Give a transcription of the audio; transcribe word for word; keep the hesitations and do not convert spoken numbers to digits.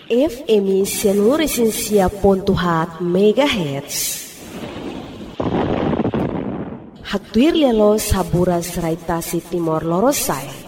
F M I Seluruh Pontuhat Megahertz. Haktuir lelo sabura serai tasi Timor Lorosai.